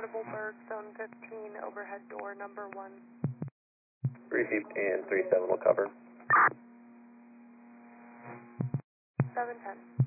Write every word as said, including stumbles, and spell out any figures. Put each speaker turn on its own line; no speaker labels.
Audible Berg, zone fifteen, overhead door number one.
Received, and three seven will cover.
seven ten.